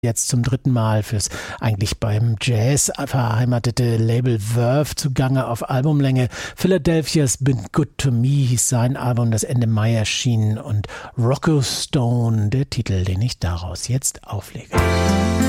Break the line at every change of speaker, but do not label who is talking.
Jetzt zum dritten Mal fürs eigentlich beim Jazz verheimatete Label Verve zugange auf Albumlänge. Philadelphia's Been Good to Me hieß sein Album, das Ende Mai erschien, und Rocco Stone, der Titel, den ich daraus jetzt auflege.